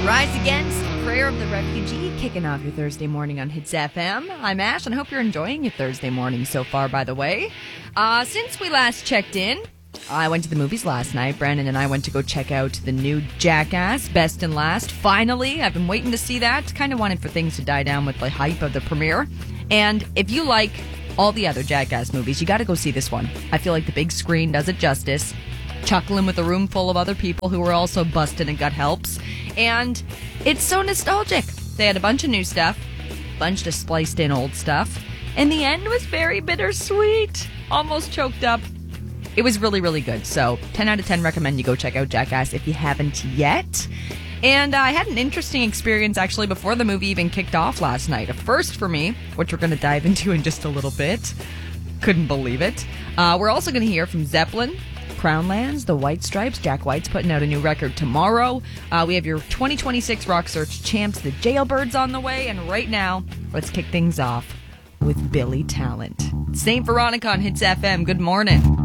Rise Against, Prayer of the Refugee, kicking off your Thursday morning on Hits FM. I'm Ash, and I hope you're enjoying your Thursday morning so far, by the way. Since we last checked in, I went to the movies last night. Brandon and I went to go check out the new Jackass, Best and Last. Finally, I've been waiting to see that. Kind of wanted for things to die down with the hype of the premiere. And if you like all the other Jackass movies, you got to go see this one. I feel like the big screen does it justice. Chuckling with a room full of other people who were also busted and gut helps. And it's so nostalgic. They had a bunch of new stuff, a bunch of spliced in old stuff, and the end was very bittersweet. Almost choked up. It was really, really good. So 10 out of 10 recommend you go check out Jackass if you haven't yet. And I had an interesting experience actually before the movie even kicked off last night. A first for me, which we're going to dive into in just a little bit. Couldn't believe it. We're also going to hear from Zeppelin, Crown Lands, the White Stripes. Jack White's putting out a new record tomorrow. We have your 2026 Rock Search champs, the Jailbirds, on the way. And right now, let's kick things off with Billy Talent. St. Veronica on Hits FM. Good morning.